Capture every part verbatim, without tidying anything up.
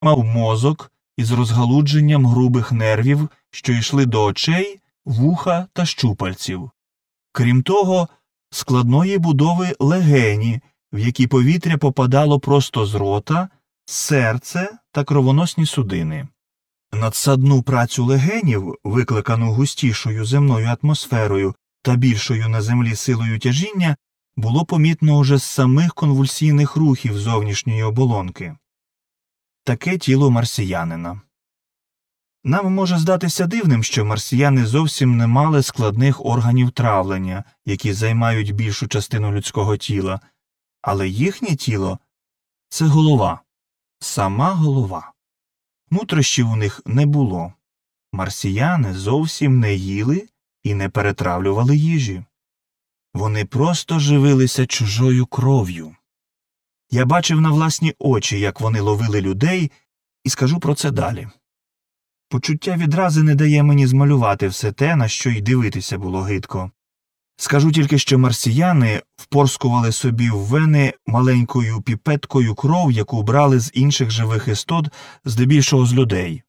мав мозок із розгалудженням грубих нервів, що йшли до очей, вуха та щупальців. Крім того, складної будови легені, в які повітря попадало просто з рота, серце та кровоносні судини. Надсадну працю легенів, викликану густішою земною атмосферою та більшою на землі силою тяжіння, було помітно уже з самих конвульсійних рухів зовнішньої оболонки. Таке тіло марсіянина. Нам може здатися дивним, що марсіяни зовсім не мали складних органів травлення, які займають більшу частину людського тіла, але їхнє тіло – це голова, сама голова. Нутрощів у них не було. Марсіяни зовсім не їли і не перетравлювали їжі. Вони просто живилися чужою кров'ю. Я бачив на власні очі, як вони ловили людей, і скажу про це далі. Почуття відрази не дає мені змалювати все те, на що й дивитися було гидко. Скажу тільки, що марсіяни впорскували собі в вени маленькою піпеткою кров, яку брали з інших живих істот, здебільшого з людей.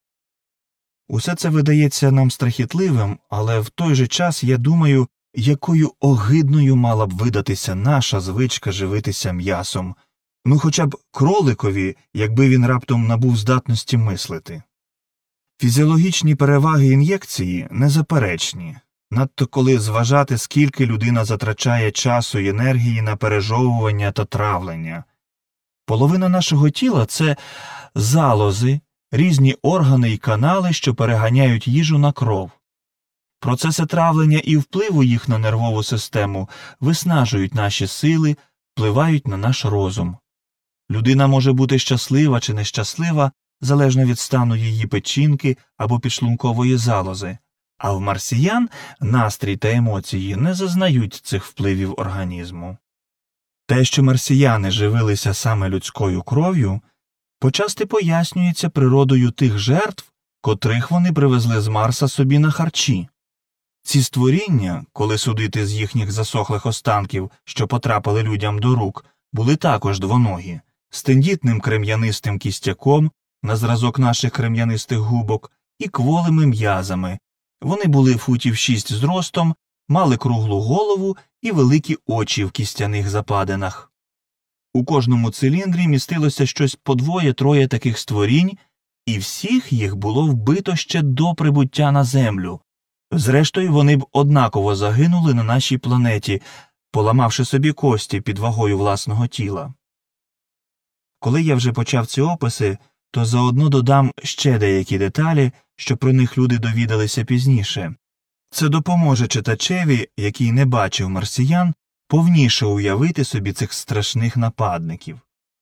Усе це видається нам страхітливим, але в той же час я думаю, якою огидною мала б видатися наша звичка живитися м'ясом, ну хоча б кроликові, якби він раптом набув здатності мислити. Фізіологічні переваги ін'єкції незаперечні, надто коли зважати, скільки людина затрачає часу і енергії на пережовування та травлення. Половина нашого тіла – це залози, різні органи і канали, що переганяють їжу на кров. Процеси травлення і впливу їх на нервову систему виснажують наші сили, впливають на наш розум. Людина може бути щаслива чи нещаслива, залежно від стану її печінки або підшлункової залози, а в марсіян настрій та емоції не зазнають цих впливів організму. Те, що марсіяни живилися саме людською кров'ю, почасти пояснюється природою тих жертв, котрих вони привезли з Марса собі на харчі. Ці створіння, коли судити з їхніх засохлих останків, що потрапили людям до рук, були також двоногі, з тендітним крем'янистим кістяком, на зразок наших крем'янистих губок, і кволими м'язами. Вони були футів шість зростом, мали круглу голову і великі очі в кістяних западинах. У кожному циліндрі містилося щось по двоє-троє таких створінь, і всіх їх було вбито ще до прибуття на Землю. Зрештою, вони б однаково загинули на нашій планеті, поламавши собі кості під вагою власного тіла. Коли я вже почав ці описи, то заодно додам ще деякі деталі, що про них люди довідалися пізніше. Це допоможе читачеві, який не бачив марсіян, повніше уявити собі цих страшних нападників.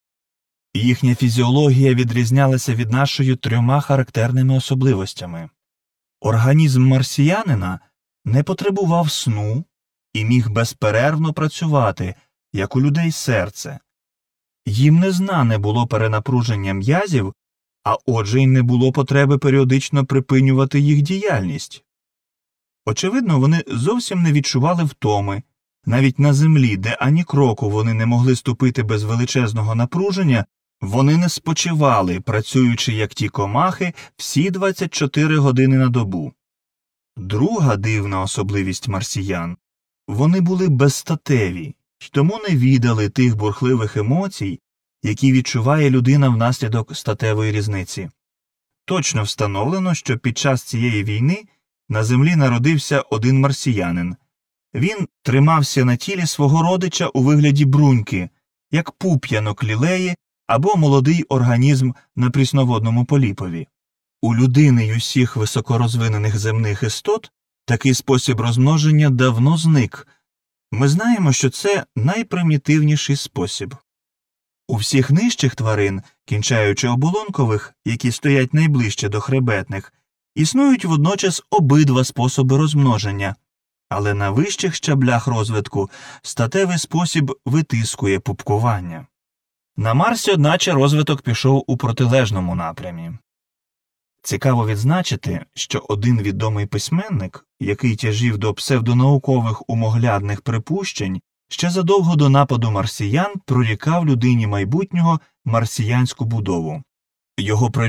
Їхня фізіологія відрізнялася від нашої трьома характерними особливостями. Організм марсіянина не потребував сну і міг безперервно працювати, як у людей серце. Їм незнане було перенапруження м'язів, а отже й не було потреби періодично припинювати їх діяльність. Очевидно, вони зовсім не відчували втоми. Навіть на землі, де ані кроку вони не могли ступити без величезного напруження, вони не спочивали, працюючи як ті комахи всі двадцять чотири години на добу. Друга дивна особливість марсіян – вони були безстатеві, й тому не віддали тих бурхливих емоцій, які відчуває людина внаслідок статевої різниці. Точно встановлено, що під час цієї війни на землі народився один марсіянин. Він тримався на тілі свого родича у вигляді бруньки, як пуп'янок лілеї або молодий організм на прісноводному поліпові. У людини й усіх високорозвинених земних істот такий спосіб розмноження давно зник. Ми знаємо, що це найпримітивніший спосіб. У всіх нижчих тварин, кінчаючи оболонкових, які стоять найближче до хребетних, існують водночас обидва способи розмноження, але на вищих щаблях розвитку статевий спосіб витискує пупкування. На Марсі, одначе, розвиток пішов у протилежному напрямі. Цікаво відзначити, що один відомий письменник, який тяжів до псевдонаукових умоглядних припущень, ще задовго до нападу марсіян прорікав людині майбутнього марсіянську будову. Його